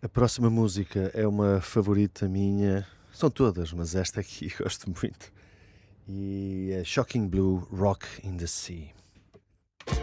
A próxima música é uma favorita minha. São todas, mas esta aqui gosto muito. E é Shocking Blue, Rock in the Sea.